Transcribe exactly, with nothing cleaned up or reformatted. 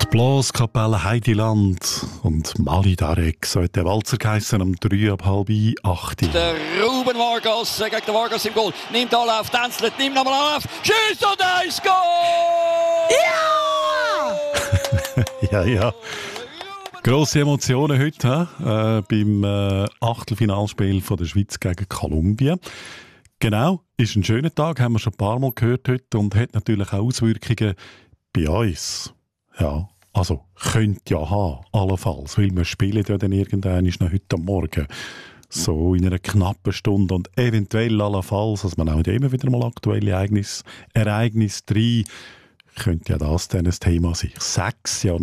Die Blaskapelle Heidiland und Mali Darek, so hat der Walzer geheissen, um drei ab halb acht. Der Ruben Vargas gegen den Vargas im Goal. Nimmt Anlauf, tänzelt, nimmt nochmal Anlauf, schießt und eins Goal! Ja! ja, ja. Grosse Emotionen heute äh, beim äh, Achtelfinalspiel von der Schweiz gegen Kolumbien. Genau, ist ein schöner Tag, haben wir schon ein paar Mal gehört heute und hat natürlich auch Auswirkungen bei uns. Ja, also könnte ja haben, allenfalls, weil wir spielen ja dann irgendwann noch heute am Morgen. So in einer knappen Stunde und eventuell allenfalls, dass man auch immer wieder mal aktuelle Ereignisse Ereignis drin, könnte ja das dann ein Thema sein. Ich sage es ja